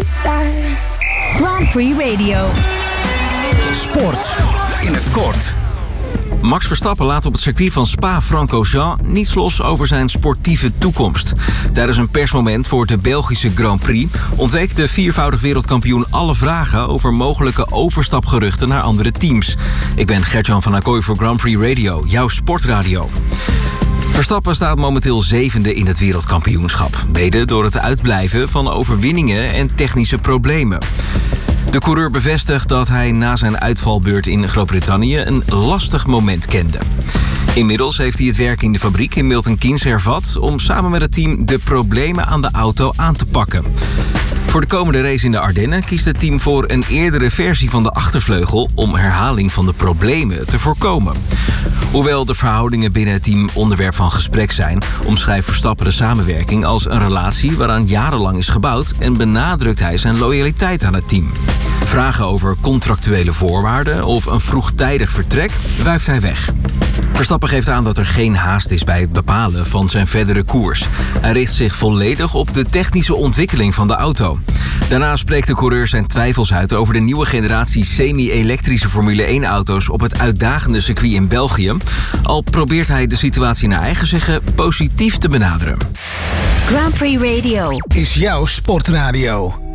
Grand Prix Radio. Sport in het kort. Max Verstappen laat op het circuit van Spa-Francorchamps niets los over zijn sportieve toekomst. Tijdens een persmoment voor de Belgische Grand Prix ontweek de viervoudig wereldkampioen alle vragen over mogelijke overstapgeruchten naar andere teams. Ik ben Gert-Jan van Acquoy voor Grand Prix Radio, jouw sportradio. Verstappen staat momenteel 7e in het wereldkampioenschap, mede door het uitblijven van overwinningen en technische problemen. De coureur bevestigt dat hij na zijn uitvalbeurt in Groot-Brittannië een lastig moment kende. Inmiddels heeft hij het werk in de fabriek in Milton Keynes hervat om samen met het team de problemen aan de auto aan te pakken. Voor de komende race in de Ardennen kiest het team voor een eerdere versie van de achtervleugel om herhaling van de problemen te voorkomen. Hoewel de verhoudingen binnen het team onderwerp van gesprek zijn, omschrijft Verstappen de samenwerking als een relatie waaraan jarenlang is gebouwd en benadrukt hij zijn loyaliteit aan het team. Vragen over contractuele voorwaarden of een vroegtijdig vertrek wuift hij weg. Verstappen geeft aan dat er geen haast is bij het bepalen van zijn verdere koers. Hij richt zich volledig op de technische ontwikkeling van de auto. Daarna spreekt de coureur zijn twijfels uit over de nieuwe generatie semi-elektrische Formule 1-auto's op het uitdagende circuit in België. Al probeert hij de situatie naar eigen zeggen positief te benaderen. Grand Prix Radio Is jouw sportradio.